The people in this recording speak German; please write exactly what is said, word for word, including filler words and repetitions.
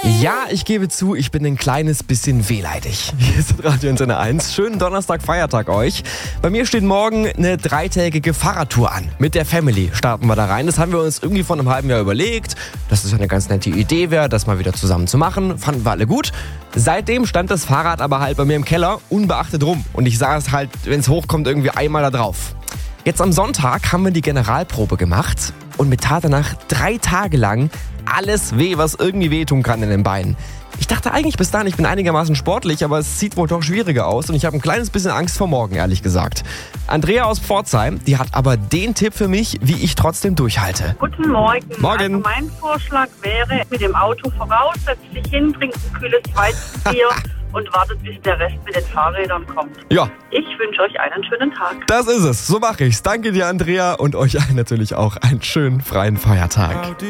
Ja, ich gebe zu, ich bin ein kleines bisschen wehleidig. Hier ist Radio Antenne eins. Schönen Donnerstag, Feiertag euch. Bei mir steht morgen eine dreitägige Fahrradtour an. Mit der Family starten wir da rein. Das haben wir uns irgendwie vor einem halben Jahr überlegt, dass es eine ganz nette Idee wäre, das mal wieder zusammen zu machen. Fanden wir alle gut. Seitdem stand das Fahrrad aber halt bei mir im Keller, unbeachtet rum. Und ich saß halt, wenn es hochkommt, irgendwie einmal da drauf. Jetzt am Sonntag haben wir die Generalprobe gemacht und mir tat danach drei Tage lang alles weh, was irgendwie wehtun kann in den Beinen. Ich dachte eigentlich bis dahin, ich bin einigermaßen sportlich, aber es sieht wohl doch schwieriger aus und ich habe ein kleines bisschen Angst vor morgen, ehrlich gesagt. Andrea aus Pforzheim, die hat aber den Tipp für mich, wie ich trotzdem durchhalte. Guten Morgen. Morgen. Also mein Vorschlag wäre, mit dem Auto voraus, setzt sich hin, trinkt ein kühles Weizenbier und wartet, bis der Rest mit den Fahrrädern kommt. Ja. Ich wünsche euch einen schönen Tag. Das ist es, so mache ich's. Danke dir, Andrea, und euch allen natürlich auch einen schönen freien Feiertag.